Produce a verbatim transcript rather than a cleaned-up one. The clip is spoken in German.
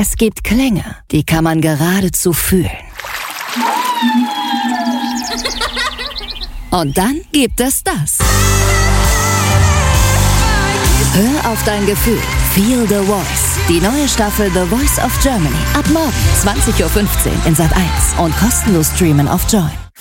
Es gibt Klänge, die kann man geradezu fühlen. Und dann gibt es das. Hör auf dein Gefühl. Feel the Voice. Die neue Staffel The Voice of Germany. Ab morgen zwanzig Uhr fünfzehn in Sat eins und kostenlos streamen auf Join.